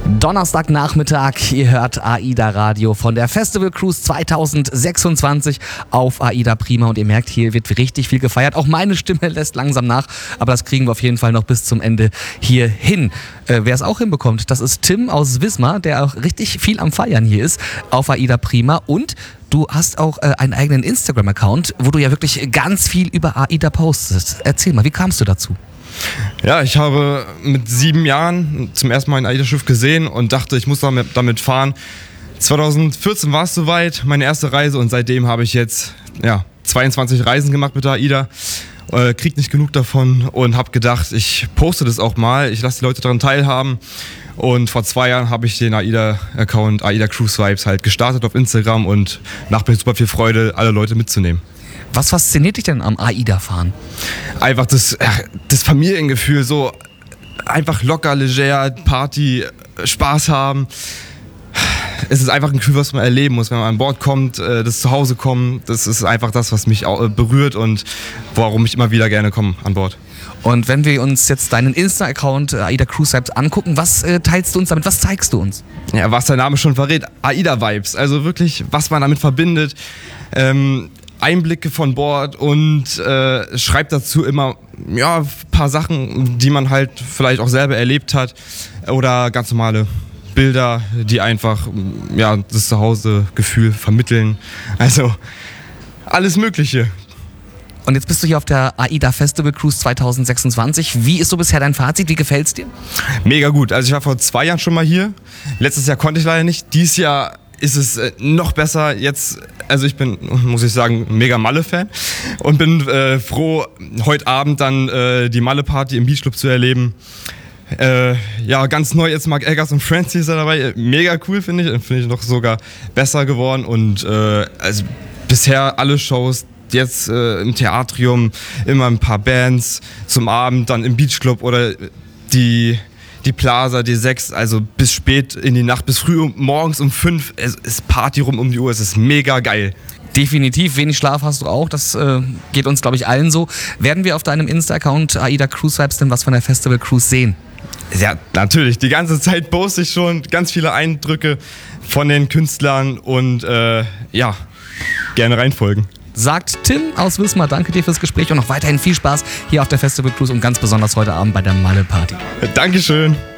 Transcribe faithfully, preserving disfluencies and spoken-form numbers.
Donnerstagnachmittag, ihr hört AIDA Radio von der Festival Cruise zwanzig sechsundzwanzig auf AIDA Prima und ihr merkt, hier wird richtig viel gefeiert. Auch meine Stimme lässt langsam nach, aber das kriegen wir auf jeden Fall noch bis zum Ende hier hin. Äh, wer es auch hinbekommt, das ist Tim aus Wismar, der auch richtig viel am Feiern hier ist auf AIDA Prima und du hast auch äh, einen eigenen Instagram-Account, wo du ja wirklich ganz viel über AIDA postest. Erzähl mal, wie kamst du dazu? Ja, ich habe mit sieben Jahren zum ersten Mal ein AIDA-Schiff gesehen und dachte, ich muss damit, damit fahren. zwanzig vierzehn war es soweit, meine erste Reise, und seitdem habe ich jetzt ja, zweiundzwanzig Reisen gemacht mit der AIDA. Äh, krieg nicht genug davon und habe gedacht, ich poste das auch mal, ich lasse die Leute daran teilhaben. Und vor zwei Jahren habe ich den AIDA-Account AIDA Cruise Vibes halt gestartet auf Instagram und macht mir super viel Freude, alle Leute mitzunehmen. Was fasziniert dich denn am AIDA-Fahren? Einfach das, das Familiengefühl, so einfach locker, leger, Party, Spaß haben. Es ist einfach ein Gefühl, was man erleben muss, wenn man an Bord kommt, das Zuhause kommen. Das ist einfach das, was mich berührt und warum ich immer wieder gerne komme an Bord. Und wenn wir uns jetzt deinen Insta-Account AIDA Cruise Vibes angucken, was äh, teilst du uns damit? Was zeigst du uns? Ja, was der Name schon verrät, AIDA Vibes. Also wirklich, was man damit verbindet. Ähm, Einblicke von Bord und äh, schreibt dazu immer ja, ein paar Sachen, die man halt vielleicht auch selber erlebt hat. Oder ganz normale Bilder, die einfach ja, das Zuhause-Gefühl vermitteln. Also alles Mögliche. Und jetzt bist du hier auf der AIDA Festival Cruise zwanzig sechsundzwanzig. Wie ist so bisher dein Fazit? Wie gefällt's dir? Mega gut. Also ich war vor zwei Jahren schon mal hier. Letztes Jahr konnte ich leider nicht. Dieses Jahr ist es noch besser. Jetzt, also ich bin, muss ich sagen, mega Malle-Fan und bin äh, froh, heute Abend dann äh, die Malle-Party im Beachclub zu erleben. Äh, ja, ganz neu jetzt Mark Eggers und Francie ist da dabei. Mega cool, finde ich. Finde ich noch sogar besser geworden. Und äh, also bisher alle Shows, jetzt äh, im Theatrium, immer ein paar Bands zum Abend, dann im Beachclub oder die, die Plaza, die sechs, also bis spät in die Nacht, bis früh um, morgens um fünf, es ist Party rum um die Uhr, es ist mega geil. Definitiv, wenig Schlaf hast du auch, das äh, geht uns, glaube ich, allen so. Werden wir auf deinem Insta-Account AIDA Cruise Vibes denn was von der Festival Cruise sehen? Ja, natürlich, die ganze Zeit poste ich schon ganz viele Eindrücke von den Künstlern und äh, ja, gerne reinfolgen. Sagt Tim aus Wismar, danke dir fürs Gespräch und noch weiterhin viel Spaß hier auf der Festival Cruise und ganz besonders heute Abend bei der Malle Party. Dankeschön.